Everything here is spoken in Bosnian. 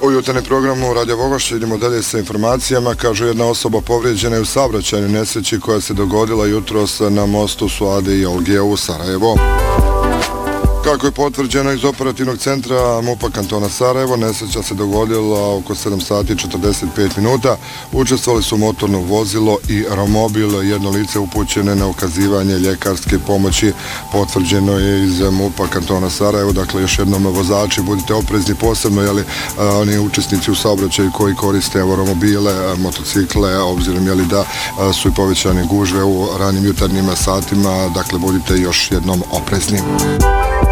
U jutarnjem programu Radio Vogošće idemo dalje sa informacijama. Kažu, jedna osoba povrijeđena je u saobraćajnoj nesreći koja se dogodila jutros na mostu Suade i Olge u Sarajevo. Kako je potvrđeno iz operativnog centra MUP-a kantona Sarajevo, nesreća se dogodila oko 7 sati i 45 minuta. Učestvovali su motorno vozilo i romobil. Jedno lice upućene na ukazivanje ljekarske pomoći. Potvrđeno je iz MUP-a kantona Sarajevo. Dakle, još jednom vozači, budite oprezni posebno, jeli oni učesnici u saobraćaju koji koriste romobile, motocikle, obzirom jeli da su i povećane gužve u ranim jutarnjim satima. Dakle, budite još jednom oprezni.